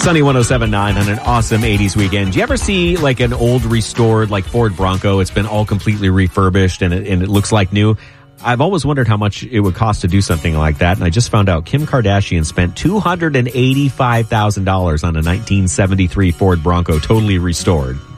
Sunny 107.9 on an awesome 80s weekend. Do you ever see like an old restored like Ford Bronco? It's been all completely refurbished and it looks like new. I've always wondered how much it would cost to do something like that. And I just found out Kim Kardashian spent $285,000 on a 1973 Ford Bronco, totally restored.